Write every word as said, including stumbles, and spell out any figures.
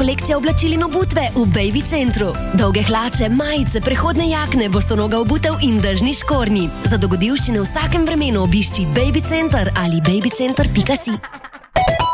kolekcija oblačil in obutve v Baby Centru. Dolge hlače, majice, prehodne jakne, bostonoga obutev in dežni škornji. Za dogodivščine v vsakem vremenu obišči Baby Center ali babycenter pika si.